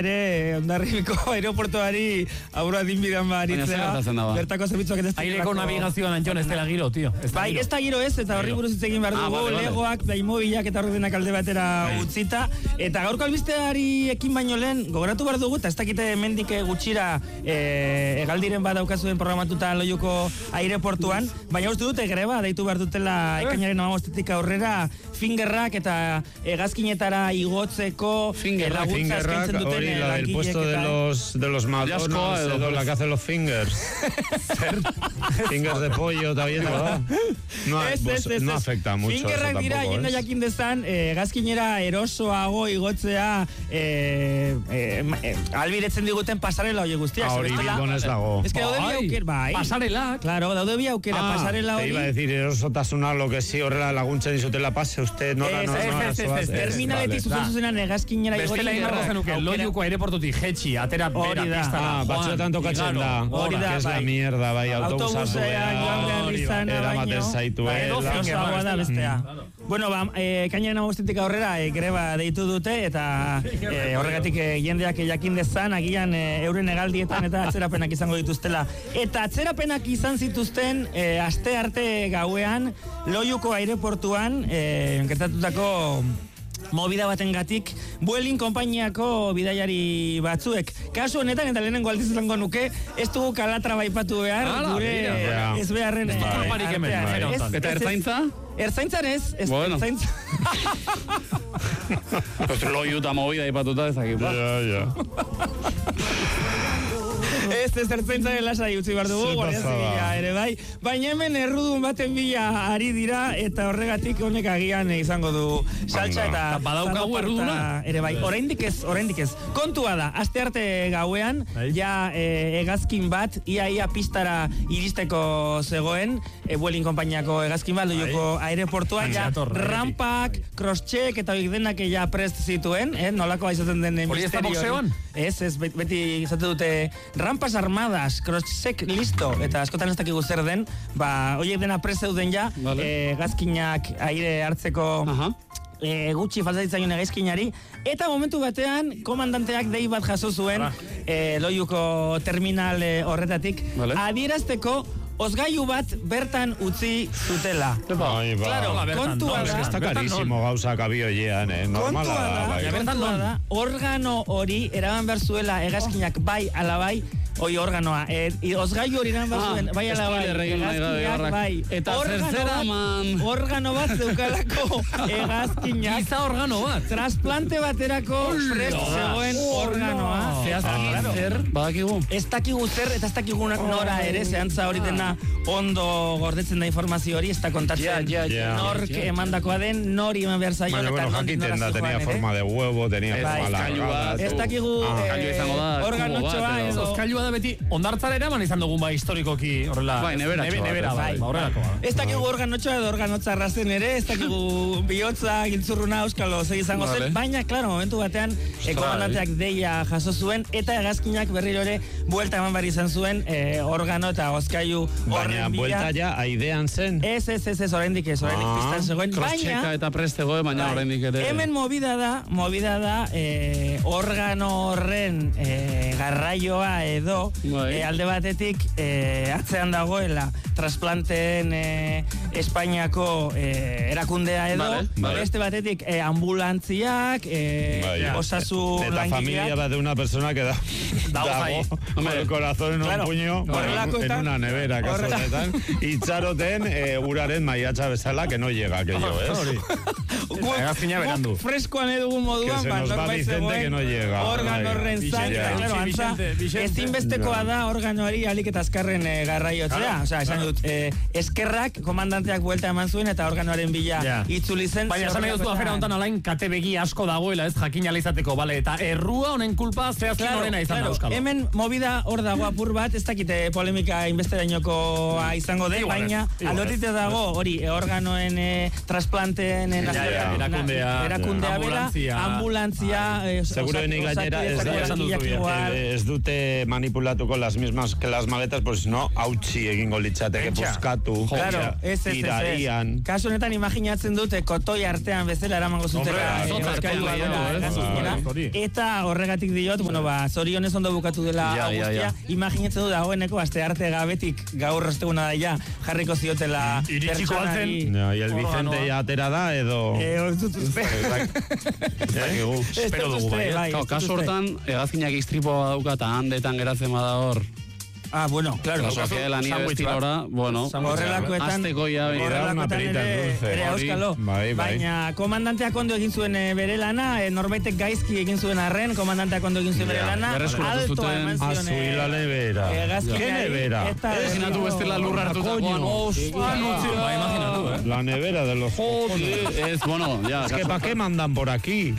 ere Hondarribiko aeroportuari aurra dinbidean baritzea. Bertako zerbitzuak ez aireko navigazioan Antxon ez dela giro, tio. Bai, ez da giro ez, eta horri buruz hitz egin behar dugu, Legoak, Playmobilak eta horri denak alde batera utzita. Eta gaurko albisteari ekin baino lehen, gogoratu behar dugu, eta ez dakite mendik gutxira hegaldiren bat daukazuen programatuta Loiuko aireportuan, baina uste dute greba, deitu behar dutela ekainaren 15 aurrera, fingerrak eta hegazkinetara igotzeko laguntza eskaintzen duten hori la del puesto de los McDonald's, la que hace los fingers. Fingers de pollo también, ¿verdad? No afecta mucho. Fingerrak dira, jende jakin dezan, hegazkinera erosoago igotzea albiretzen diguten pasarela hori guztiak. Hori Bilbon ez dago. Ez que daude bi aukera, bai. Pasarela. Claro, daude bi aukera, pasarela hori. Te iba a decir, erosotasuna, lo que sí, horrela laguntzen izutela pase usted, no. Terminaletik zuzenan hegazkinera igotzen. Bestela inbarko zenuke, Loiuko aireportutik jetxi, atera bera pistara. Batzuetan tokatzen da. Hori da, que es la mierda, bai, autobusean joan behar izana eramaten zaituela. Bueno, ekainaren 15 aurrera greba deitu dute, eta horregatik jendeak jakin dezan, agian euren hegaldietan eta atzerapenak izango dituztela. Eta atzerapenak izan zituzten aste arte gauean Loiuko aireportuan gertatutako movida batengatik Vueling konpainiako bidaiari batzuek. Kasu honetan eta lehenengo aldiz izango nuke, ez dugu Kalatra baipatu behar, gure ez beharren artean. Eta ertzaintza? Ertzaintzan ez ertzaintza. Loiu eta movida baipatuta ezakit. Ja. Ez ertzaintzaren lasai utzi behar dugu, Guardia Zibila ere bai. Baina hemen errudun baten bila ari dira, eta horregatik honek agian izango du saltza eta badaukagu erruduna. Ere bai, oraindik ez. Kontua da, astearte gauean, ja hegazkin bat, ia pistara iristeko zegoen, Vueling konpainiako hegazkin bat, Loiuko aireportuan, ja rampak, crosscheck eta horiek denak ja prest zituen, nolako izaten den misterio. Hori ez da boxeoan? Ez, beti izate dute rampas armadas, crosscheck listo, eta askotan ez dakigu zer den, horiek dena prest zeuden ja, hegazkinak aire hartzeko gutxi faltazitzaion hegazkinari, eta momentu batean komandanteak dei bat jaso zuen Loiuko terminal horretatik, adierazteko Ozgailu bat bertan utzi zutela. Claro, kontua da. Está carísimo gauzak abioiean, normala da. Kontua da, organo hori eraman behar zuela hegazkinak bai ala bai, hoi organoa. Ozgailu hori eraman behar zuen bai ala bai, hegazkinak bai. Eta zertzera man. Organo bat zeukalako hegazkinak. Giza organo bat. Trasplante baterako prest zegoen organoa. Zer, badakigu. Ez dakigu zer, eta ez dakigu nora ere, zehantza hori dena ondo gordetzen da informazio hori, ez da kontatzen nork emandakoa den, nori eman behar zaio. Bueno, jakiten da, tenía forma de huevo, tenía forma larga. Ez dakigu organotxoa edo. Ozkailua da beti, ondartzara eraman izan dugun historikoki horrela. Bai, nebera. Ez dakigu organotxoa edo organotzarra zen ere, ez dakigu bihotza, giltzurruna, euskalo zer izango zen, baina, klaro, momentu batean, komandanteak deia jaso zuen, eta hegazkinak berriro ere buelta eman behar izan zuen organo eta ozkailu. Baina, buelta ja, aidean zen. Ez, oraindik pistan zegoen. Crosschecka eta prestegoe, baina oraindik ere. Hemen movida da, organo horren garraioa edo, alde batetik, atzean dagoela, trasplanteen Espainiako erakundea edo, beste batetik, ambulantziak, osasun langileak. Eta familia bat de una persona que dago con el corazón en un puño, en una nevera, kaso honetan, itxaroten uraren maiatxa bezala, que no llega aquello, Hegazkina berandu. Freskoan edugun moduan, que se nos va Vicente que no llega. Organo horren zain, ezinbestekoa da organoari alik eta azkarren garraiotzea. Osea, esan dut, eskerrak komandanteak buelta eman zuen eta organoaren bila itzuli zen. Baina esan nahi duztu afera honetan alain kate begi asko dagoela ez jakin izateko, bale, eta errua honen kulpa zehazkin horrena izan da euskalo. Hemen movida hor dago apur bat, ez dakite polemika inbesterainokoa izango den, baina aldotite dago hori organoen trasplanteen erakundea bera, ambulantzia, seguruenik gainera ez dute manipulatuko las mismas que las maletas, pues no, hautsi egingo litzateke, buskatu. Claro, ez. iraian. Kasu honetan imaginatzen dute kotoi artean bezala eramango zutela. Eta horregatik diot, zorionez ondo bukatu dela guztia, imaginatzen du dagoeneko aste arte gabetik gaur osteguna daia jarriko ziotela personari. No, y el Vicente ya atera da edo... Espero dugu bai. Kasu hortan, hegazkinak istripoa dauka eta handetan geratzen bada hor. Ah, bueno, claro. Oso que la nieve estilora, bueno, azteko ya ere auskalo. Baina komandanteak ondo egin zuen bere lana, norbaitek gaizki egin zuen arren, komandanteak ondo egin zuen bere lana, alto eman zion. Azui la nevera. ¿Qué nevera? Imaginatu bestela lurra hartutakoan, imaginatu, La nevera de los cojones. Es, bueno, ya. Es que ¿para qué mandan por aquí?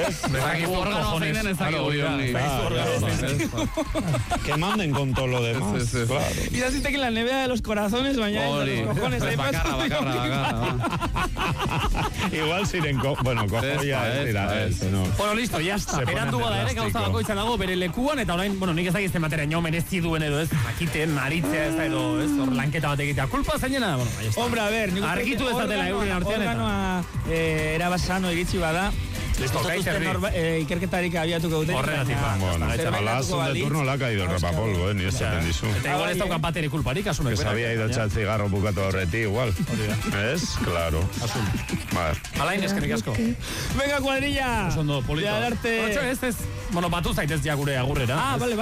Que manden con todo lo demás. Claro. Y así te que la nevera de los corazones bañados de los cojones. Bakarra. Igual ziren, bueno, cojo ya Bueno, listo, ya está. Berandu bada ere, gauza bakoitza dago bere lekuan, eta orain, bueno, nik ez dakizte materaino merezi duen edo ez, jakiten, naritzea ez da edo, ez, hor lanketa bat egitea. Kulpa zainena, bueno, ahí está. Hombre, a ver, argitu ezatela euren artean eta. Organoa erabasano iritsi bada. Listo, ikerketarik abiatuko duten. Horregatik, balazun de turno la ha caído el rapapolvo, ni eso tendizu. Eta igual ez daukan batere kulparik, asumek. Que se había ido a echar cigarro bukatu horreti, igual. ¿Es? Claro. Vale. Alain, eskerrik asko. Venga, cuadrilla. Osondo, polito. Ocho, ez. Bueno, batu zaitez ja gure agurrera. Ah, vale.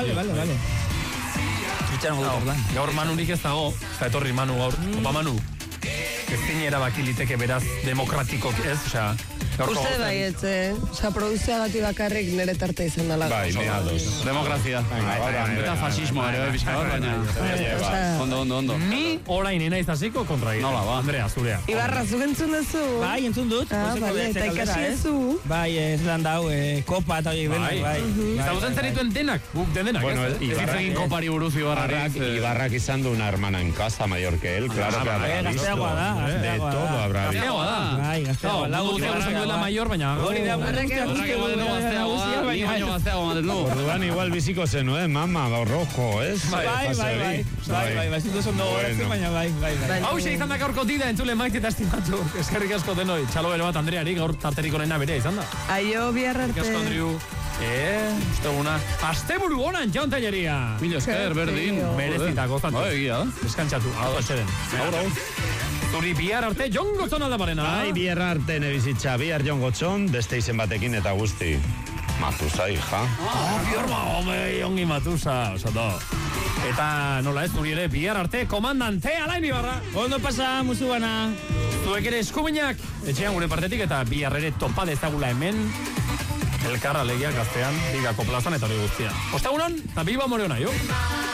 Gaur Manurik ez dago, ez da etorri Manu gaur. Opa Manu. Ez zinera bakiliteke beraz demokratiko, ez? Osea, uste baietz, osea, produziagati bakarrik nire tarte izan dela. Bai, meados. Demokrazia. Eta fascismo ere, bizkabor, baina. Ondo. Ni orain inaiz hasiko kontra egin. Nola, ba. Andrea, zurea. Ibarra, zuk entzun duzu? Bai, entzun dut. Eta ikasi duzu? Bai, ez lan dau, kopa eta hori benak, bai. Eta guzen zenituen denak, guk denak. Bueno, ez egin kopari buruz Ibarrak izan du una hermana en casa mayor que él, claro que habrá visto. De todo habrá visto. Bai, gazteagoa. La mayor, baina. Orduan igual biziko zenuen, mama, rojo, ez? Bai, zitu zondo goratzen, baina bai. Hau izan da gaurko dida, entzule maite eta estimatu. Eskerrik asko denoi, txalo bere bat Andreari, gaur tarterik onena bere izan da. Aio, bihar arte. Eskerrik asko, Andriu. Uste guna. Asteburu honan, Jaun Telleria. Mila esker, berdin. Merezita, gozatu. Egia. Deskantzatu, atxeden. Zuri bihar arte Jon Gotzon aldabarena. Bai, bihar arte nebizitza, bihar Jon Gotzon, beste izen batekin eta guzti. Matusa, hija. Biorma, ongi Matusa, osato. Eta nola ez, nuri ere, bihar arte, komandante Alain Ibarra. Ondo pasa, musu bana. Zuek ere eskuminak, etxean gure partetik, eta bihar ere topa dezagula hemen, elkarra legiak gaztean, digako plazan eta hori guztia. Ostegunon, eta biba more hona, jo?